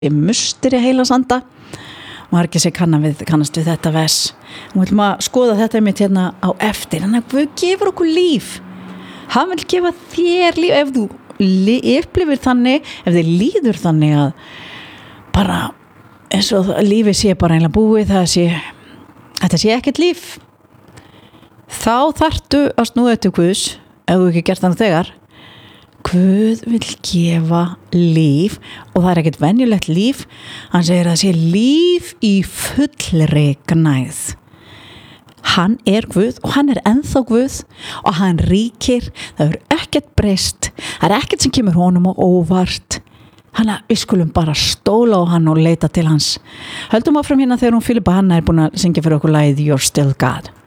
musteri heilasanda margir sem kannast við þetta vers og við ætlum að skoða þetta mitt hérna á eftir en Guð gefur okkur líf hann vil gefa þér líf ef þú upplifir þannig ef þið líður þannig að bara eins og lífið sé bara einlega búið þetta sé ekkert líf þá þarftu að snúa til Guðs ef þú ekki gert þannig þegar Guð vil gefa líf og það ekkert venjulegt líf hann segir að það sé líf í fullri gnægð hann Guð og hann ennþá Guð og hann ríkir það ekkert breyst það ekkert sem kemur honum á óvart hann við skulum bara stóla á hann og leita til hans höldum áfram hérna þegar Filippa Hanna búin að syngja fyrir okkur lagið You're Still God